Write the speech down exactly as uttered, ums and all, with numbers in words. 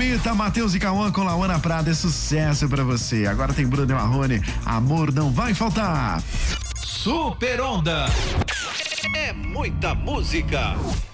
Palmita, Matheus e Cauã com Lauana Prada, é sucesso pra você. Agora tem Bruno e Marrone, Amor Não Vai Faltar. Super Onda. É muita música.